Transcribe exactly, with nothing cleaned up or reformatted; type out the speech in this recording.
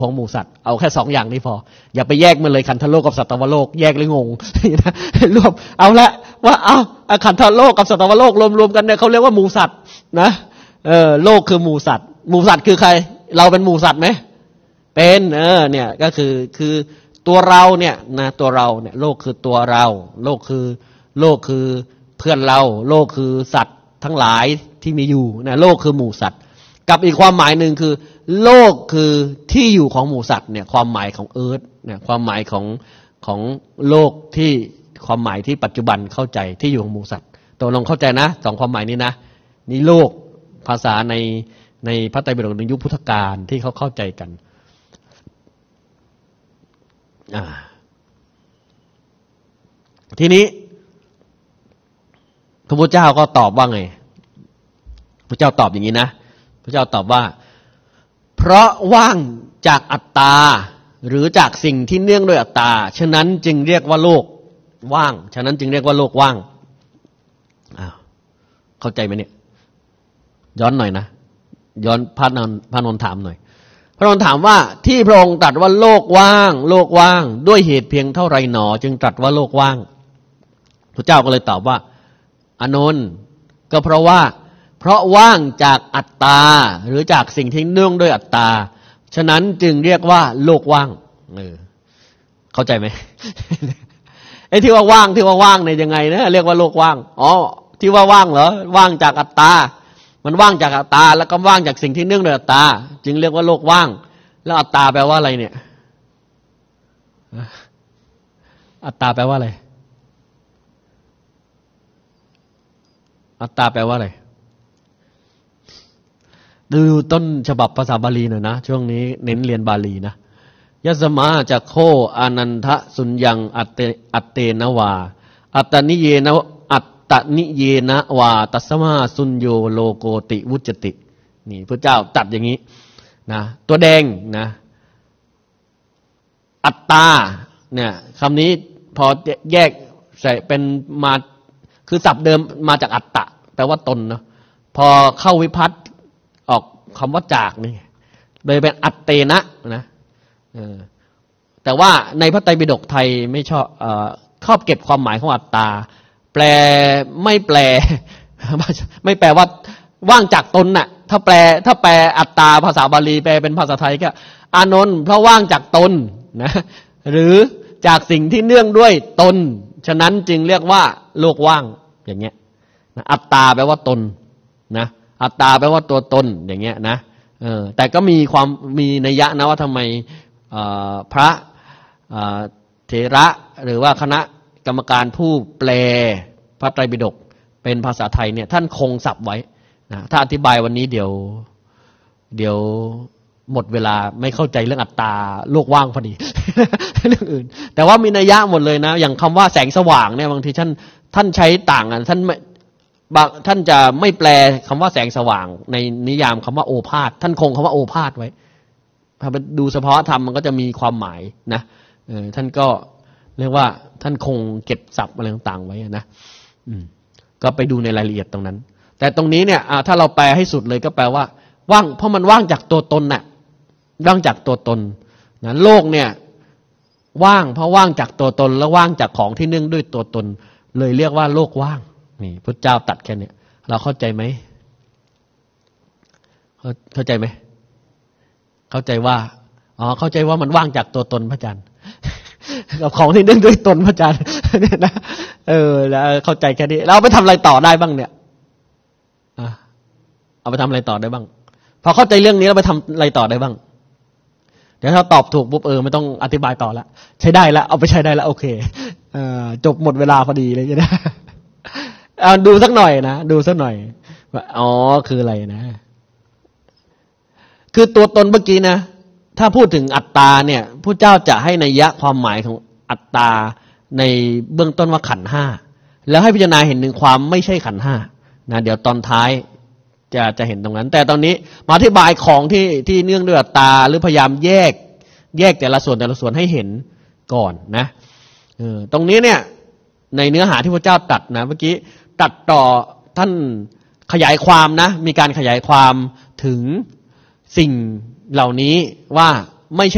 ของหมู่สัตว์เอาแค่สองอย่างนี้พออย่าไปแยกมันเลยขันธโลกกับสัตวโลกแยกเลยงงนะรวมเอาละว่าเอาขันธโลกกับสัตวโลกรวมๆกันเนี่ยเขาเรียกว่าหมู่สัตว์นะเออโลกคือหมู่สัตว์หมู่สัตว์คือใครเราเป็นหมู่สัตว์ไหมเป็นเออเนี่ยก็คือคือตัวเราเนี่ยนะตัวเราเนี่ยโลกคือตัวเราโลกคือโลกคือเพื่อนเราโลกคือสัตว์ทั้งหลายที่มีอยู่นะโลกคือหมู่สัตว์กับอีกความหมายหนึ่งคือโลกคือที่อยู่ของหมู่สัตว์เนี่ยความหมายของเอิร์ธเนี่ยความหมายของของโลกที่ความหมายที่ปัจจุบันเข้าใจที่อยู่ของหมู่สัตว์ตัวลองเข้าใจนะสองความหมายนี้นะนี่โลกภาษาในในพระไตรปิฎกในยุคพุทธกาลที่เขาเข้าใจกันอ่าทีนี้พระพุทธเจ้าก็ตอบว่าไงพระเจ้าตอบอย่างนี้นะพระเจ้าตอบว่าเพราะว่างจากอัตตาหรือจากสิ่งที่เนื่องด้วยอัตตาฉะนั้นจึงเรียกว่าโลกว่างฉะนั้นจึงเรียกว่าโลกว่างอ้าวเข้าใจไหมเนี่ยย้อนหน่อยนะย้อนพระนนท์พระนนท์ถามหน่อยพระนนท์ถามว่าที่พระองค์ตรัสว่าโลกว่างโลกว่างด้วยเหตุเพียงเท่าไรหนอจึงตรัสว่าโลกว่างพระเจ้าก็เลยตอบว่าอานนท์ก็เพราะว่าเพราะว่างจากอัตตาหรือจากสิ่งที่เนื่องด้วยอัตตาฉะนั้นจึงเรียกว่าโลกว่างเออเข้าใจไหม ไอ้ที่ว่าว่างที่ว่าว่างเนี่ยยังไงนะเรียกว่าโลกว่างอ๋อที่ว่าว่างเหรอว่างจากอัตตามันว่างจากอัตตาแล้วก็ว่างจากสิ่งที่เนื่องด้วยอัตตาจึงเรียกว่าโลกว่างแล้วอัตตาแปลว่าอะไรเนี่ยอัตตาแปลว่าอะไรอัตตาแปลว่าอะไรดูต้นฉบับภาษาบาลีหน่อยนะช่วงนี้เน้นเรียนบาลีนะยัสมาจะโคอานันทะสุญญังอัตเตอัตเตนะวาอัตตนิเยนะอัตตนิเยนะวาตัสมาสุญโยโลโกติวุจตินี่พระเจ้าตัดอย่างนี้นะตัวแดงนะอัตตาเนี่ยคำนี้พอแยกใส่เป็นมาคือศัพท์เดิมมาจากอัตตะแปลว่าตนเนาะพอเข้าวิภัตติออกคำว่าจากนี่เลยเป็นอัตเตนะนะแต่ว่าในพระไตรปิฎกไทยไม่ชอบเอ่อชอบเก็บความหมายของอัตตาแปลไม่แปลไม่แปลว่าว่างจากตนน่ะถ้าแปลถ้าแปลอัตตาภาษาบาลีแปลเป็นภาษาไทยก็อานนท์เพราะว่างจากตนนะหรือจากสิ่งที่เนื่องด้วยตนฉะนั้นจึงเรียกว่าโลกว่างอย่างเงี้ยอัตตาแปลว่าตนนะอัตตาแปลว่าตัวตนอย่างเงี้ยนะเออแต่ก็มีความมีนัยยะนะว่าทำไมพระเถระหรือว่าคณะกรรมการผู้แปลพระไตรปิฎกเป็นภาษาไทยเนี่ยท่านคงศัพท์ไว้นะถ้าอธิบายวันนี้เดี๋ยวเดี๋ยวหมดเวลาไม่เข้าใจเรื่องอัตตาโลกว่างพอดี เรื่องอื่นแต่ว่ามีนัยยะหมดเลยนะอย่างคำว่าแสงสว่างเนี่ยบางทีท่านท่านใช้ต่างกันท่านบางท่านจะไม่แปลคำว่าแสงสว่างในนิยามคำว่าโอภาสท่านคงคำว่าโอภาสไว้ถ้าไปดูเฉพาะธรรมมันก็จะมีความหมายนะเออท่านก็เรียกว่าท่านคงเก็บศัพท์อะไรต่างๆไว้นะอืมก็ไปดูในรายละเอียดตรงนั้นแต่ตรงนี้เนี่ยถ้าเราแปลให้สุดเลยก็แปลว่าว่างเพราะมันว่างจากตัวตนน่ะว่างจากตัวตนนะโลกเนี่ยว่างเพราะว่างจากตัวตนแล้วว่างจากของที่เนื่องด้วยตัวตนเลยเรียกว่าโลกว่างนี่พระเจ้าตัดแค่นี้เราเข้าใจไหมเข้าใจไหมเข้าใจว่าอ๋อเข้าใจว่ามันว่างจากตัวตนพระอาจารย์กับของที่เนื่องด้วยตนพระอาจารย์เนี่ยนะเออแล้วเข้าใจแค่นี้เราไปทำอะไรต่อได้บ้างเนี่ยอ่ะเอาไปทำอะไรต่อได้บ้างพอเข้าใจเรื่องนี้เราไปทำอะไรต่อได้บ้างเดี๋ยวถ้าตอบถูกปุ๊บเออไม่ต้องอธิบายต่อละใช้ได้แล้วเอาไปใช้ได้แล้วโอเคเอ่อจบหมดเวลาพอดีเลยนะเอาดูสักหน่อยนะดูสักหน่อยว่าอ๋อคืออะไรนะคือตัวตนเมื่อกี้นะถ้าพูดถึงอัตตาเนี่ยพระเจ้าจะให้นัยยะความหมายของอัตตาในเบื้องต้นว่าขันธ์ห้าแล้วให้พิจารณาเห็นถึงความไม่ใช่ขันธ์ห้านะเดี๋ยวตอนท้ายจะจะเห็นตรงนั้นแต่ตอนนี้มาอธิบายของที่ที่เนื่องด้วยอัตตาหรือพยายามแยกแยกแต่ละส่วนแต่ละส่วนให้เห็นก่อนนะเออตรงนี้เนี่ยในเนื้อหาที่พระเจ้าตรัสนะเมื่อกี้ตัดต่อท่านขยายความนะมีการขยายความถึงสิ่งเหล่านี้ว่าไม่ใช่